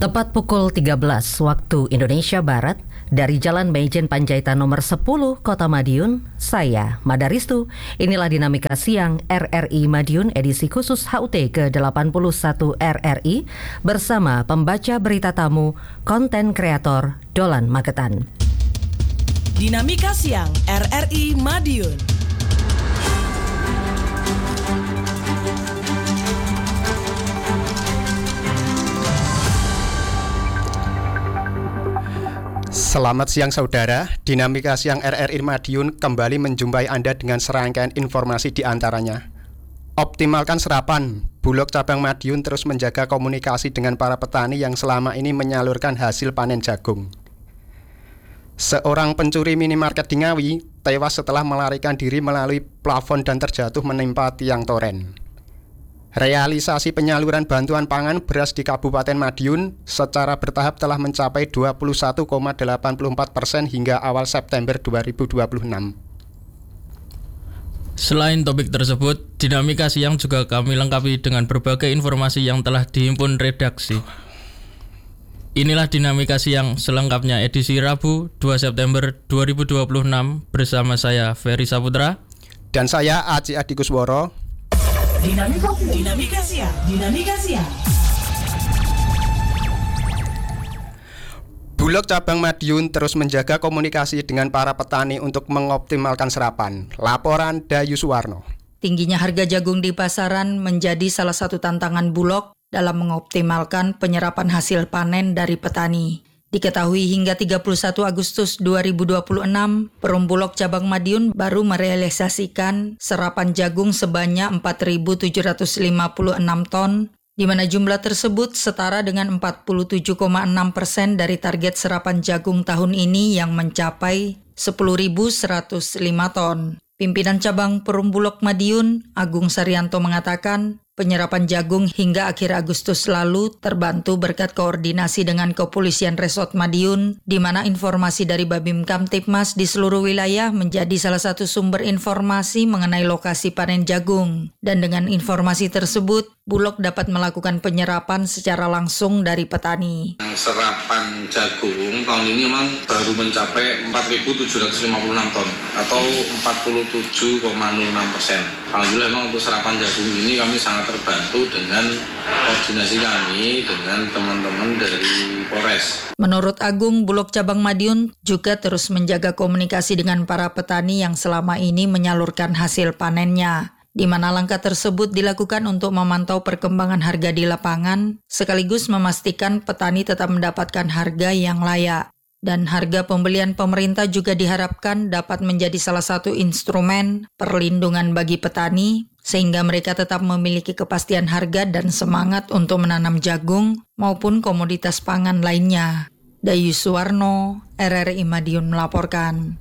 Tepat pukul 13 waktu Indonesia Barat, dari Jalan Maijen Panjaitan nomor 10 Kota Madiun, saya Madaristu. Inilah Dinamika Siang RRI Madiun edisi khusus HUT ke-81 RRI bersama pembaca berita tamu, konten kreator Dolan Magetan. Dinamika Siang RRI Madiun. Selamat siang saudara, Dinamika Siang RRI Madiun kembali menjumpai Anda dengan serangkaian informasi di antaranya. Optimalkan serapan, Bulog Cabang Madiun terus menjaga komunikasi dengan para petani yang selama ini menyalurkan hasil panen jagung. Seorang pencuri minimarket di Ngawi tewas setelah melarikan diri melalui plafon dan terjatuh menimpa tiang toren. Realisasi penyaluran bantuan pangan beras di Kabupaten Madiun secara bertahap telah mencapai 21,84% hingga awal September 2026. Selain topik tersebut, Dinamika Siang juga kami lengkapi dengan berbagai informasi yang telah dihimpun redaksi. Inilah Dinamika Siang selengkapnya edisi Rabu 2 September 2026 bersama saya Ferry Saputra dan saya Aji Adikusworo. Dinamika Siang. Bulog Cabang Madiun terus menjaga komunikasi dengan para petani untuk mengoptimalkan serapan. Laporan Dayu Suwarno. Tingginya harga jagung di pasaran menjadi salah satu tantangan Bulog dalam mengoptimalkan penyerapan hasil panen dari petani. Diketahui hingga 31 Agustus 2026, Perum Bulog Cabang Madiun baru merealisasikan serapan jagung sebanyak 4.756 ton, di mana jumlah tersebut setara dengan 47,6% dari target serapan jagung tahun ini yang mencapai 10.105 ton. Pimpinan Cabang Perum Bulog Madiun, Agung Saryanto mengatakan, penyerapan jagung hingga akhir Agustus lalu terbantu berkat koordinasi dengan Kepolisian Resort Madiun, di mana informasi dari Babim Kamtibmas di seluruh wilayah menjadi salah satu sumber informasi mengenai lokasi panen jagung. Dan dengan informasi tersebut, Bulog dapat melakukan penyerapan secara langsung dari petani. Serapan jagung tahun ini memang baru mencapai 4.756 ton atau 47,06%. Alhamdulillah memang untuk serapan jagung ini kami sangat terbantu dengan koordinasi kami dengan teman-teman dari Polres. Menurut Agung, Bulog Cabang Madiun juga terus menjaga komunikasi dengan para petani yang selama ini menyalurkan hasil panennya, di mana langkah tersebut dilakukan untuk memantau perkembangan harga di lapangan, sekaligus memastikan petani tetap mendapatkan harga yang layak. Dan harga pembelian pemerintah juga diharapkan dapat menjadi salah satu instrumen perlindungan bagi petani, sehingga mereka tetap memiliki kepastian harga dan semangat untuk menanam jagung maupun komoditas pangan lainnya. Dayu Suwarno, RRI Madiun melaporkan.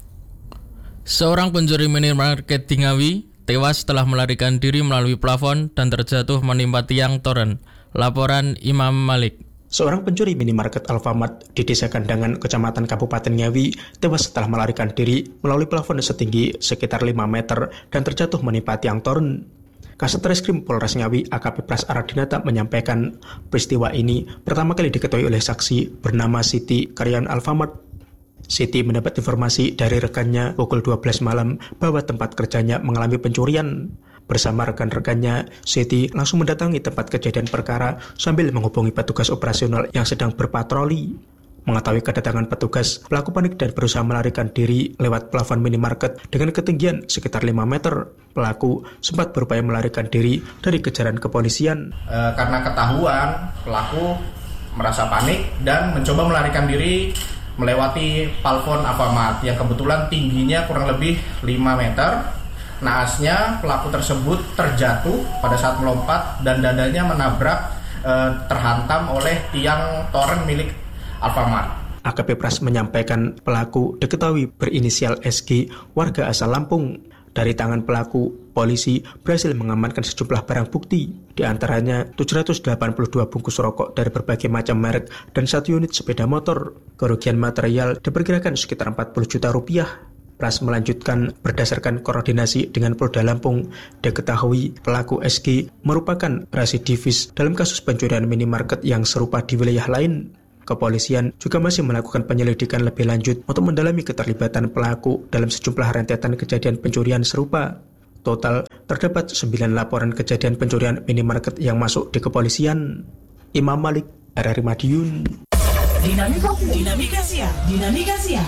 Seorang pencuri minimarket di Ngawi tewas setelah melarikan diri melalui plafon dan terjatuh menimpa tiang toren. Laporan Imam Malik. Seorang pencuri minimarket Alfamart di Desa Kandangan, Kecamatan Kabupaten Ngawi, tewas setelah melarikan diri melalui plafon setinggi sekitar 5 meter dan terjatuh menimpa tiang toren. Kasetreskrim Polres Ngawi AKP Pras Aradinata menyampaikan peristiwa ini pertama kali diketahui oleh saksi bernama Siti, karyawan Alfamart. Siti mendapat informasi dari rekannya pukul 12 malam bahwa tempat kerjanya mengalami pencurian. Bersama rekan-rekannya, Siti langsung mendatangi tempat kejadian perkara sambil menghubungi petugas operasional yang sedang berpatroli. Mengetahui kedatangan petugas, pelaku panik dan berusaha melarikan diri lewat plafon minimarket dengan ketinggian sekitar 5 meter. Pelaku sempat berupaya melarikan diri dari kejaran kepolisian. Karena ketahuan, pelaku merasa panik dan mencoba melarikan diri melewati plafon Alfamart yang kebetulan tingginya kurang lebih 5 meter. Naasnya pelaku tersebut terjatuh pada saat melompat dan dadanya menabrak terhantam oleh tiang toren milik Alfamart. AKP Pras menyampaikan pelaku diketahui berinisial SG, warga asal Lampung. Dari tangan pelaku, polisi berhasil mengamankan sejumlah barang bukti, di antaranya 782 bungkus rokok dari berbagai macam merek dan 1 unit sepeda motor. Kerugian material diperkirakan sekitar 40 juta rupiah. Pras melanjutkan, berdasarkan koordinasi dengan Polda Lampung, diketahui pelaku SG merupakan residivis dalam kasus pencurian minimarket yang serupa di wilayah lain. Kepolisian juga masih melakukan penyelidikan lebih lanjut untuk mendalami keterlibatan pelaku dalam sejumlah rentetan kejadian pencurian serupa. Total, terdapat 9 laporan kejadian pencurian minimarket yang masuk di kepolisian. Imam Malik, RRI Madiun. Dinamika Siang.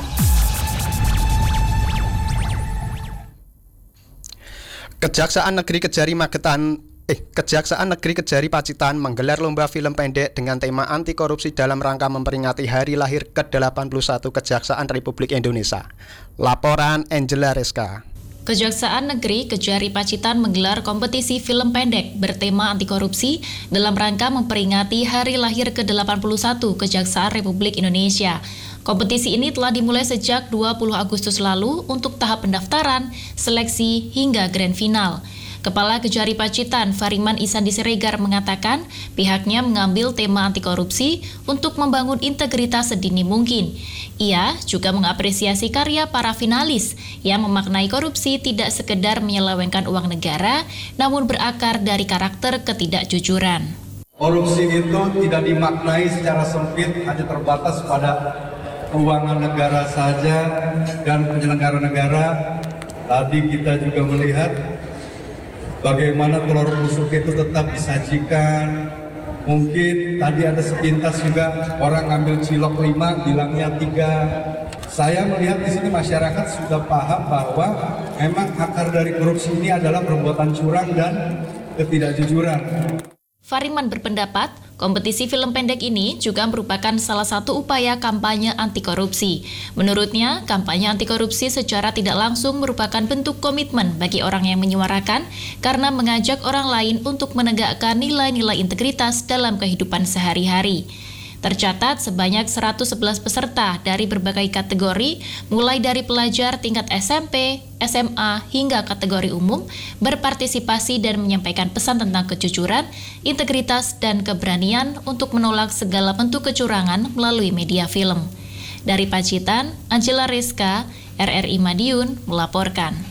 Kejaksaan Negeri Kejari Pacitan menggelar lomba film pendek dengan tema anti korupsi dalam rangka memperingati hari lahir ke-81 Kejaksaan Republik Indonesia. Laporan Angela Reska. Kejaksaan Negeri Kejari Pacitan menggelar kompetisi film pendek bertema anti korupsi dalam rangka memperingati hari lahir ke-81 Kejaksaan Republik Indonesia. Kompetisi ini telah dimulai sejak 20 Agustus lalu untuk tahap pendaftaran, seleksi, hingga grand final. Kepala Kejari Pacitan, Fariman Isandi Siregar mengatakan pihaknya mengambil tema anti korupsi untuk membangun integritas sedini mungkin. Ia juga mengapresiasi karya para finalis yang memaknai korupsi tidak sekedar menyelewengkan uang negara, namun berakar dari karakter ketidakjujuran. Korupsi itu tidak dimaknai secara sempit, hanya terbatas pada keuangan negara saja dan penyelenggara negara. Tadi kita juga melihat bagaimana telur busuk itu tetap disajikan. Mungkin tadi ada sepintas juga orang ngambil cilok 5 bilangnya 3. Saya melihat di sini masyarakat sudah paham bahwa memang akar dari korupsi ini adalah perbuatan curang dan ketidakjujuran. Fariman berpendapat, kompetisi film pendek ini juga merupakan salah satu upaya kampanye anti korupsi. Menurutnya, kampanye anti korupsi secara tidak langsung merupakan bentuk komitmen bagi orang yang menyuarakan karena mengajak orang lain untuk menegakkan nilai-nilai integritas dalam kehidupan sehari-hari. Tercatat sebanyak 111 peserta dari berbagai kategori, mulai dari pelajar tingkat SMP, SMA, hingga kategori umum, berpartisipasi dan menyampaikan pesan tentang kejujuran, integritas, dan keberanian untuk menolak segala bentuk kecurangan melalui media film. Dari Pacitan, Angela Reska, RRI Madiun, melaporkan.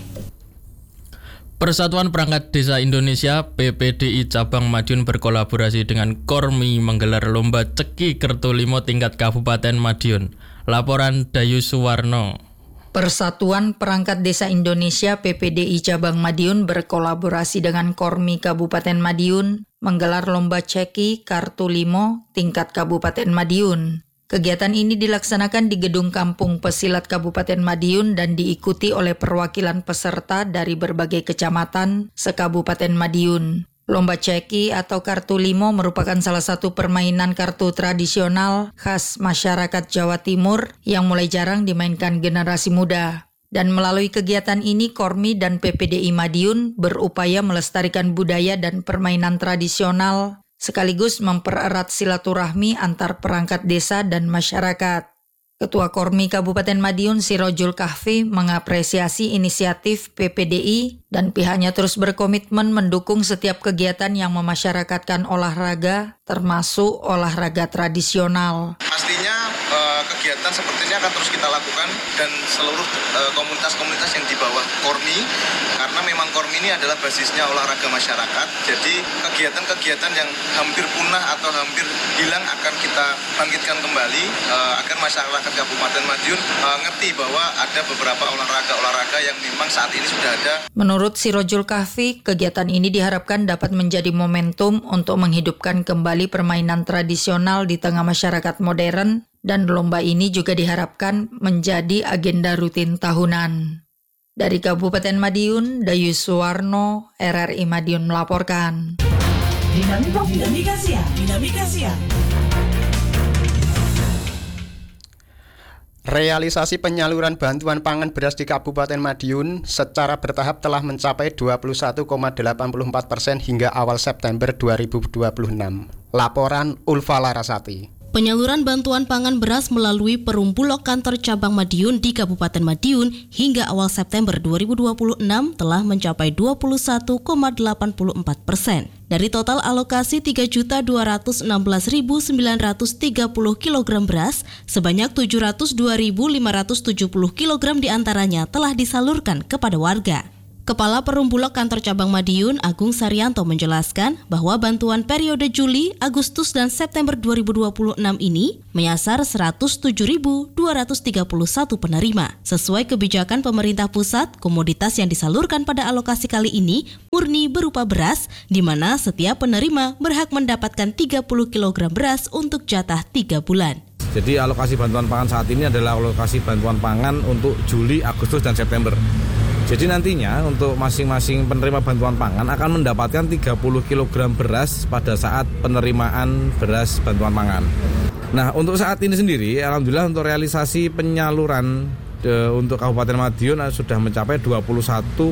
Persatuan Perangkat Desa Indonesia PPDI Cabang Madiun berkolaborasi dengan Kormi menggelar lomba ceki kertu limo tingkat Kabupaten Madiun. Laporan Dayu Suwarno. Persatuan Perangkat Desa Indonesia PPDI Cabang Madiun berkolaborasi dengan Kormi Kabupaten Madiun menggelar lomba ceki kartu limo tingkat Kabupaten Madiun. Kegiatan ini dilaksanakan di Gedung Kampung Pesilat Kabupaten Madiun dan diikuti oleh perwakilan peserta dari berbagai kecamatan se-Kabupaten Madiun. Lomba ceki atau kartu limo merupakan salah satu permainan kartu tradisional khas masyarakat Jawa Timur yang mulai jarang dimainkan generasi muda. Dan melalui kegiatan ini, Kormi dan PPDI Madiun berupaya melestarikan budaya dan permainan tradisional sekaligus mempererat silaturahmi antar perangkat desa dan masyarakat. Ketua Kormi Kabupaten Madiun Sirojul Kahfi mengapresiasi inisiatif PPDI dan pihaknya terus berkomitmen mendukung setiap kegiatan yang memasyarakatkan olahraga, termasuk olahraga tradisional. Pastinya kegiatan seperti ini akan terus kita lakukan dan seluruh komunitas-komunitas yang di bawah Kormi, karena memang Kormi ini adalah basisnya olahraga masyarakat. Jadi kegiatan-kegiatan yang hampir punah atau hampir hilang akan kita bangkitkan kembali agar masyarakat Kabupaten Madiun ngerti bahwa ada beberapa olahraga yang memang saat ini sudah ada. Menurut Sirojul Kahfi, kegiatan ini diharapkan dapat menjadi momentum untuk menghidupkan kembali permainan tradisional di tengah masyarakat modern, dan lomba ini juga diharapkan menjadi agenda rutin tahunan. Dari Kabupaten Madiun, Dayu Suwarno, RRI Madiun melaporkan. Dinamika Siang. Realisasi penyaluran bantuan pangan beras di Kabupaten Madiun secara bertahap telah mencapai 21,84% hingga awal September 2026. Laporan Ulfa Larasati. Penyaluran bantuan pangan beras melalui Perum Bulog kantor cabang Madiun di Kabupaten Madiun hingga awal September 2026 telah mencapai 21,84%. Dari total alokasi 3.216.930 kg beras, sebanyak 702.570 kg diantaranya telah disalurkan kepada warga. Kepala Perum Bulog Kantor Cabang Madiun, Agung Saryanto menjelaskan bahwa bantuan periode Juli, Agustus, dan September 2026 ini menyasar 107.231 penerima. Sesuai kebijakan pemerintah pusat, komoditas yang disalurkan pada alokasi kali ini murni berupa beras, di mana setiap penerima berhak mendapatkan 30 kg beras untuk jatah 3 bulan. Jadi alokasi bantuan pangan saat ini adalah alokasi bantuan pangan untuk Juli, Agustus, dan September. Jadi nantinya untuk masing-masing penerima bantuan pangan akan mendapatkan 30 kg beras pada saat penerimaan beras bantuan pangan. Nah, untuk saat ini sendiri, alhamdulillah untuk realisasi penyaluran untuk Kabupaten Madiun sudah mencapai 21,84%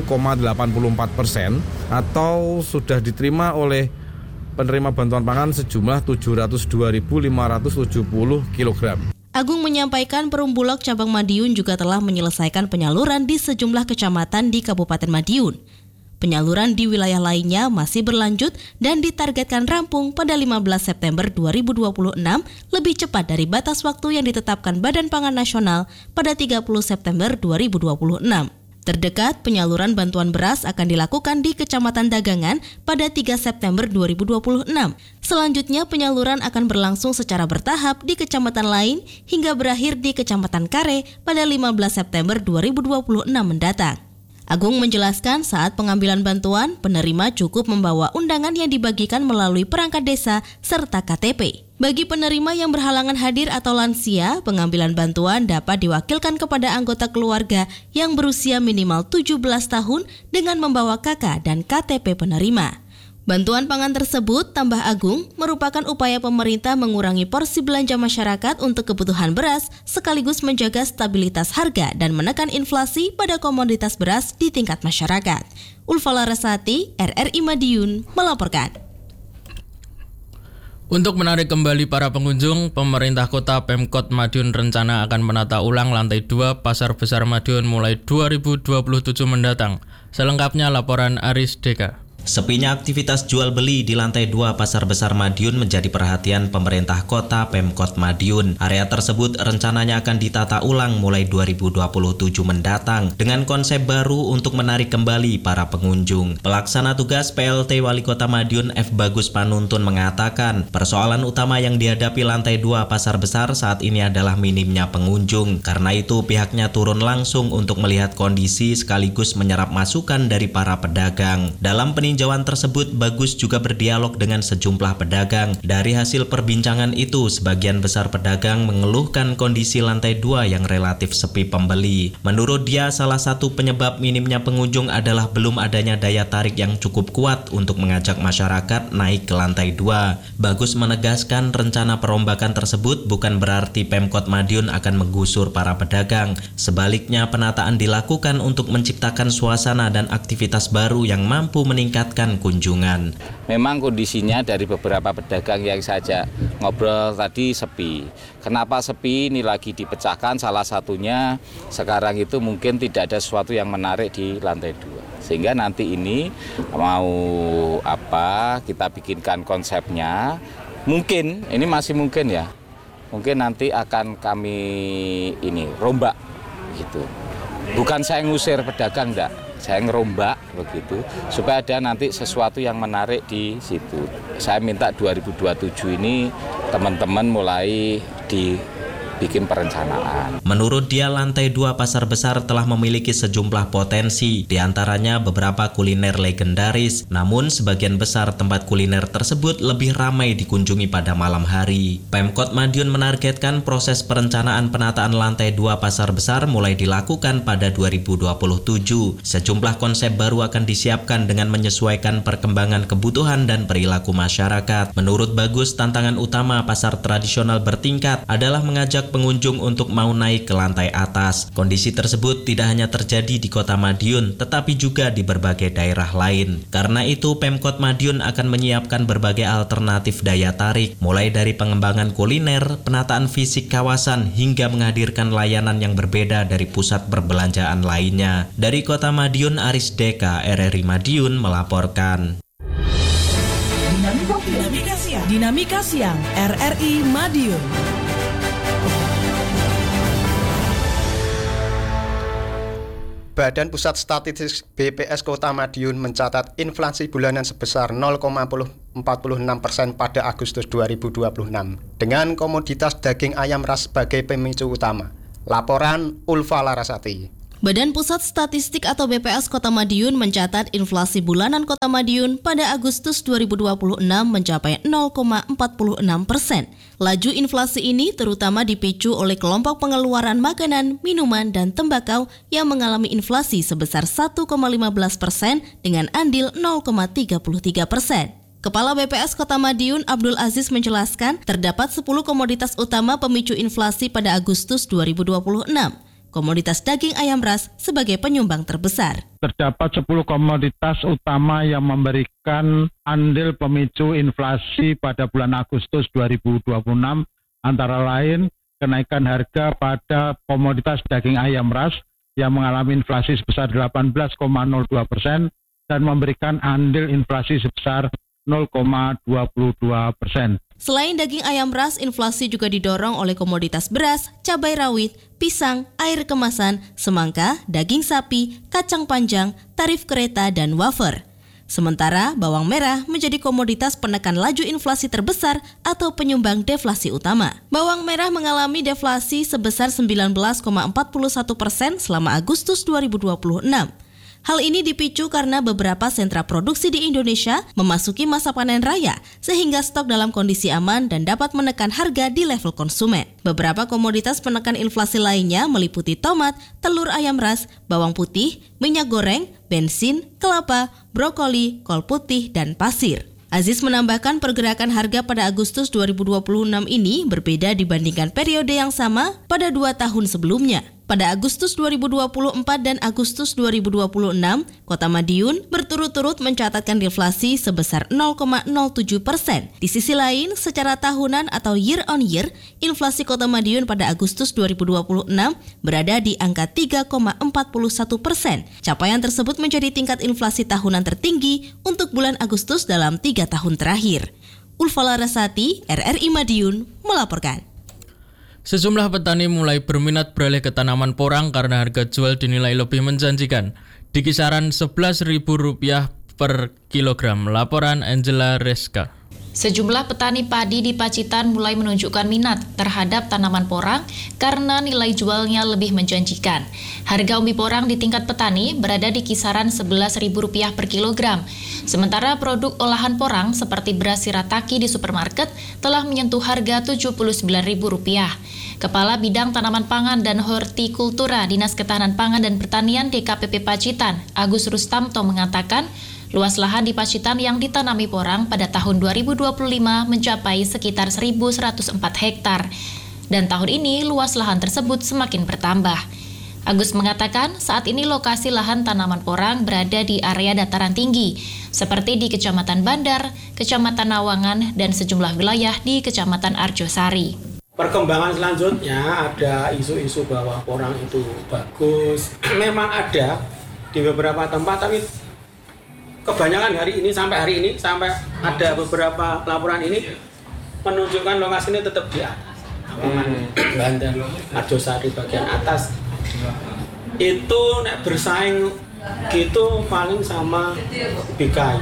atau sudah diterima oleh penerima bantuan pangan sejumlah 702.570 kg. Agung menyampaikan Perum Bulog Cabang Madiun juga telah menyelesaikan penyaluran di sejumlah kecamatan di Kabupaten Madiun. Penyaluran di wilayah lainnya masih berlanjut dan ditargetkan rampung pada 15 September 2026, lebih cepat dari batas waktu yang ditetapkan Badan Pangan Nasional pada 30 September 2026. Terdekat, penyaluran bantuan beras akan dilakukan di Kecamatan Dagangan pada 3 September 2026. Selanjutnya, penyaluran akan berlangsung secara bertahap di kecamatan lain hingga berakhir di Kecamatan Kare pada 15 September 2026 mendatang. Agung menjelaskan saat pengambilan bantuan, penerima cukup membawa undangan yang dibagikan melalui perangkat desa serta KTP. Bagi penerima yang berhalangan hadir atau lansia, pengambilan bantuan dapat diwakilkan kepada anggota keluarga yang berusia minimal 17 tahun dengan membawa KK dan KTP penerima. Bantuan pangan tersebut, tambah Agung, merupakan upaya pemerintah mengurangi porsi belanja masyarakat untuk kebutuhan beras sekaligus menjaga stabilitas harga dan menekan inflasi pada komoditas beras di tingkat masyarakat. Ulfa Larasati, RRI Madiun, melaporkan. Untuk menarik kembali para pengunjung, pemerintah kota Pemkot Madiun rencana akan menata ulang lantai 2 Pasar Besar Madiun mulai 2027 mendatang. Selengkapnya laporan Aris Deka. Sepinya aktivitas jual beli di lantai 2 Pasar Besar Madiun menjadi perhatian pemerintah kota Pemkot Madiun. Area tersebut rencananya akan ditata ulang mulai 2027 mendatang dengan konsep baru untuk menarik kembali para pengunjung. Pelaksana tugas PLT Wali Kota Madiun F. Bagus Panuntun mengatakan, persoalan utama yang dihadapi lantai 2 Pasar Besar saat ini adalah minimnya pengunjung. Karena itu pihaknya turun langsung untuk melihat kondisi sekaligus menyerap masukan dari para pedagang. Dalam peninjauan tersebut, Bagus juga berdialog dengan sejumlah pedagang. Dari hasil perbincangan itu, sebagian besar pedagang mengeluhkan kondisi lantai 2 yang relatif sepi pembeli. Menurut dia, salah satu penyebab minimnya pengunjung adalah belum adanya daya tarik yang cukup kuat untuk mengajak masyarakat naik ke lantai 2. Bagus menegaskan rencana perombakan tersebut bukan berarti Pemkot Madiun akan menggusur para pedagang. Sebaliknya, penataan dilakukan untuk menciptakan suasana dan aktivitas baru yang mampu meningkatkan kunjungan. Memang kondisinya dari beberapa pedagang yang saja ngobrol tadi sepi. Kenapa sepi? Ini lagi dipecahkan, salah satunya sekarang itu mungkin tidak ada sesuatu yang menarik di lantai 2. Sehingga nanti ini mau kita bikinkan konsepnya. Mungkin, ini masih mungkin ya. Mungkin nanti akan kami rombak gitu. Bukan saya ngusir pedagang, enggak. Saya ngerombak begitu supaya ada nanti sesuatu yang menarik di situ. Saya minta 2027 ini teman-teman mulai dibikin perencanaan. Menurut dia, lantai 2 Pasar Besar telah memiliki sejumlah potensi, diantaranya beberapa kuliner legendaris. Namun sebagian besar tempat kuliner tersebut lebih ramai dikunjungi pada malam hari. Pemkot Madiun menargetkan proses perencanaan penataan lantai 2 Pasar Besar mulai dilakukan pada 2027. Sejumlah konsep baru akan disiapkan dengan menyesuaikan perkembangan kebutuhan dan perilaku masyarakat. Menurut Bagus, tantangan utama pasar tradisional bertingkat adalah mengajak pengunjung untuk mau naik ke lantai atas. Kondisi tersebut tidak hanya terjadi di Kota Madiun, tetapi juga di berbagai daerah lain. Karena itu, Pemkot Madiun akan menyiapkan berbagai alternatif daya tarik, mulai dari pengembangan kuliner, penataan fisik kawasan, hingga menghadirkan layanan yang berbeda dari pusat perbelanjaan lainnya. Dari Kota Madiun, Aris Deka, RRI Madiun melaporkan. Dinamika Siang RRI Madiun. Badan Pusat Statistik BPS Kota Madiun mencatat inflasi bulanan sebesar 0,46% pada Agustus 2026 dengan komoditas daging ayam ras sebagai pemicu utama. Laporan Ulfa Larasati. Badan Pusat Statistik atau BPS Kota Madiun mencatat inflasi bulanan Kota Madiun pada Agustus 2026 mencapai 0,46%. Laju inflasi ini terutama dipicu oleh kelompok pengeluaran makanan, minuman, dan tembakau yang mengalami inflasi sebesar 1,15% dengan andil 0,33%. Kepala BPS Kota Madiun Abdul Aziz menjelaskan terdapat 10 komoditas utama pemicu inflasi pada Agustus 2026. Komoditas daging ayam ras sebagai penyumbang terbesar. Terdapat 10 komoditas utama yang memberikan andil pemicu inflasi pada bulan Agustus 2026, antara lain kenaikan harga pada komoditas daging ayam ras yang mengalami inflasi sebesar 18,02% dan memberikan andil inflasi sebesar 0,22%. Selain daging ayam ras, inflasi juga didorong oleh komoditas beras, cabai rawit, pisang, air kemasan, semangka, daging sapi, kacang panjang, tarif kereta, dan wafer. Sementara bawang merah menjadi komoditas penekan laju inflasi terbesar atau penyumbang deflasi utama. Bawang merah mengalami deflasi sebesar 19,41% selama Agustus 2026. Hal ini dipicu karena beberapa sentra produksi di Indonesia memasuki masa panen raya sehingga stok dalam kondisi aman dan dapat menekan harga di level konsumen. Beberapa komoditas penekan inflasi lainnya meliputi tomat, telur ayam ras, bawang putih, minyak goreng, bensin, kelapa, brokoli, kol putih, dan pasir. Aziz menambahkan pergerakan harga pada Agustus 2026 ini berbeda dibandingkan periode yang sama pada 2 tahun sebelumnya. Pada Agustus 2024 dan Agustus 2026, Kota Madiun berturut-turut mencatatkan deflasi sebesar 0,07%. Di sisi lain, secara tahunan atau year on year, inflasi Kota Madiun pada Agustus 2026 berada di angka 3,41%. Capaian tersebut menjadi tingkat inflasi tahunan tertinggi untuk bulan Agustus dalam 3 tahun terakhir. Ulfa Larasati, RRI Madiun, melaporkan. Sejumlah petani mulai berminat beralih ke tanaman porang karena harga jual dinilai lebih menjanjikan, di kisaran Rp11.000 per kilogram. Laporan Angela Reska. Sejumlah petani padi di Pacitan mulai menunjukkan minat terhadap tanaman porang karena nilai jualnya lebih menjanjikan. Harga umbi porang di tingkat petani berada di kisaran Rp11.000 per kilogram. Sementara produk olahan porang seperti beras shirataki di supermarket telah menyentuh harga Rp79.000. Kepala Bidang Tanaman Pangan dan Hortikultura Dinas Ketahanan Pangan dan Pertanian DKPP Pacitan, Agus Rustamto mengatakan, luas lahan di Pacitan yang ditanami porang pada tahun 2025 mencapai sekitar 1.104 hektar. Dan tahun ini luas lahan tersebut semakin bertambah. Agus mengatakan saat ini lokasi lahan tanaman porang berada di area dataran tinggi, seperti di Kecamatan Bandar, Kecamatan Nawangan, dan sejumlah wilayah di Kecamatan Arjosari. Perkembangan selanjutnya ada isu-isu bahwa porang itu bagus. Memang ada di beberapa tempat, tapi kebanyakan hari ini sampai ada beberapa laporan ini menunjukkan lokasi ini tetap di atas. Bandar, Arjosari bagian atas itu nek bersaing gitu paling sama BKI.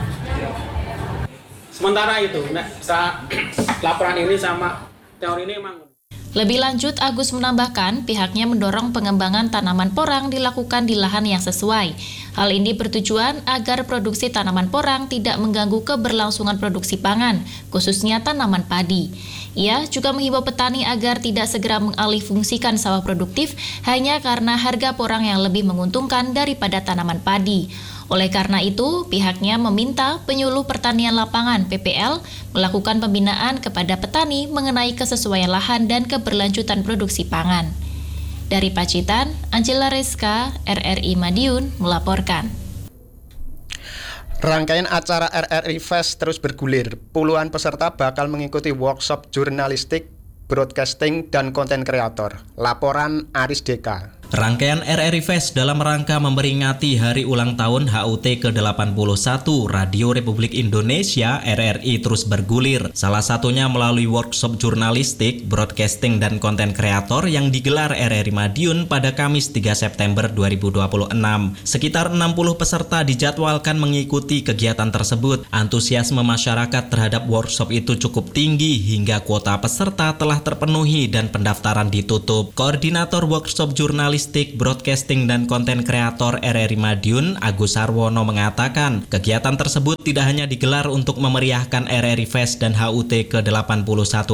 Sementara itu nek laporan ini sama teori ini emang. Lebih lanjut, Agus menambahkan pihaknya mendorong pengembangan tanaman porang dilakukan di lahan yang sesuai. Hal ini bertujuan agar produksi tanaman porang tidak mengganggu keberlangsungan produksi pangan, khususnya tanaman padi. Ia juga menghimbau petani agar tidak segera mengalihfungsikan sawah produktif hanya karena harga porang yang lebih menguntungkan daripada tanaman padi. Oleh karena itu, pihaknya meminta penyuluh pertanian lapangan PPL melakukan pembinaan kepada petani mengenai kesesuaian lahan dan keberlanjutan produksi pangan. Dari Pacitan, Angela Reska, RRI Madiun, melaporkan. Rangkaian acara RRI Fest terus bergulir. Puluhan peserta bakal mengikuti workshop jurnalistik, broadcasting, dan konten kreator. Laporan Aris Deka. Rangkaian RRI Fest dalam rangka memperingati hari ulang tahun HUT ke-81 Radio Republik Indonesia RRI terus bergulir. Salah satunya melalui workshop jurnalistik, broadcasting, dan konten kreator yang digelar RRI Madiun pada Kamis 3 September 2026. Sekitar 60 peserta dijadwalkan mengikuti kegiatan tersebut. Antusiasme masyarakat terhadap workshop itu cukup tinggi hingga kuota peserta telah terpenuhi dan pendaftaran ditutup. Koordinator workshop jurnalistik, broadcasting, dan konten kreator RRI Madiun, Agus Sarwono, mengatakan kegiatan tersebut tidak hanya digelar untuk memeriahkan RRI Fest dan HUT ke-81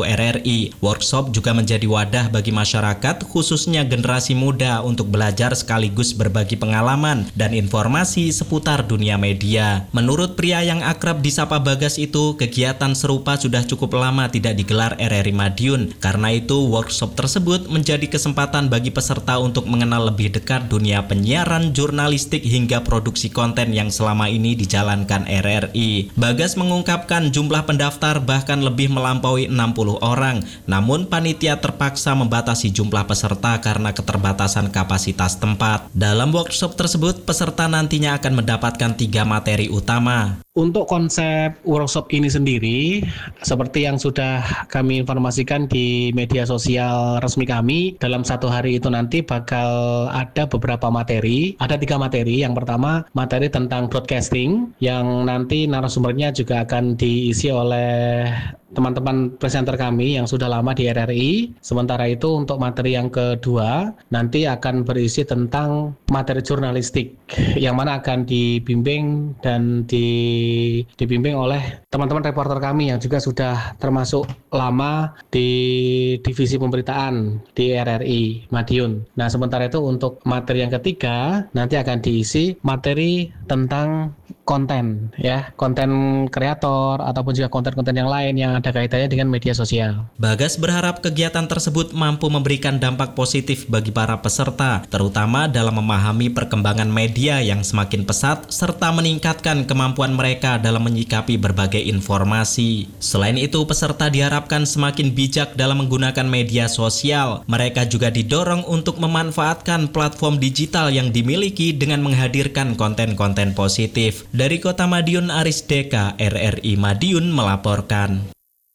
RRI. Workshop juga menjadi wadah bagi masyarakat, khususnya generasi muda, untuk belajar sekaligus berbagi pengalaman dan informasi seputar dunia media. Menurut pria yang akrab disapa Bagas itu, kegiatan serupa sudah cukup lama tidak digelar RRI Madiun. Karena itu, workshop tersebut menjadi kesempatan bagi peserta untuk mengenal lebih dekat dunia penyiaran, jurnalistik, hingga produksi konten yang selama ini dijalankan RRI. Bagas mengungkapkan jumlah pendaftar bahkan lebih melampaui 60 orang, namun panitia terpaksa membatasi jumlah peserta karena keterbatasan kapasitas tempat. Dalam workshop tersebut, peserta nantinya akan mendapatkan 3 materi utama. Untuk konsep workshop ini sendiri, seperti yang sudah kami informasikan di media sosial resmi kami, dalam 1 hari itu nanti bakal ada beberapa materi. Ada 3 materi. Yang pertama, materi tentang broadcasting, yang nanti narasumbernya juga akan diisi oleh teman-teman presenter kami yang sudah lama di RRI. Sementara itu untuk materi yang kedua nanti akan berisi tentang materi jurnalistik, yang mana akan dibimbing dan dibimbing oleh teman-teman reporter kami yang juga sudah termasuk lama di divisi pemberitaan di RRI Madiun. Nah, sementara itu untuk materi yang ketiga nanti akan diisi materi tentang konten, ya, konten kreator ataupun juga konten-konten yang lain yang ada kaitannya dengan media sosial. Bagas berharap kegiatan tersebut mampu memberikan dampak positif bagi para peserta, terutama dalam memahami perkembangan media yang semakin pesat serta meningkatkan kemampuan mereka dalam menyikapi berbagai informasi. Selain itu, peserta diharapkan semakin bijak dalam menggunakan media sosial. Mereka juga didorong untuk memanfaatkan platform digital yang dimiliki dengan menghadirkan konten-konten positif. Dari Kota Madiun, Aris Deka, RRI Madiun melaporkan.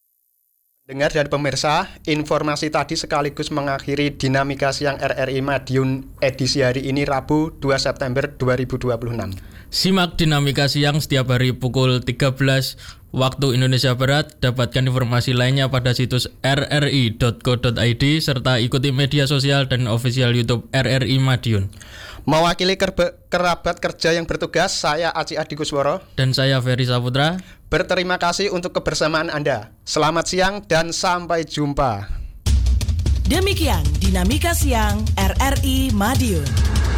Dengar dan pemirsa, informasi tadi sekaligus mengakhiri dinamika siang RRI Madiun edisi hari ini Rabu 2 September 2026. Simak dinamika siang setiap hari pukul 13 waktu Indonesia Barat. Dapatkan informasi lainnya pada situs rri.co.id serta ikuti media sosial dan official YouTube RRI Madiun. Mewakili kerabat kerja yang bertugas, saya Aci Adikusworo dan saya Ferry Saputra. Berterima kasih untuk kebersamaan Anda. Selamat siang dan sampai jumpa. Demikian dinamika siang RRI Madiun.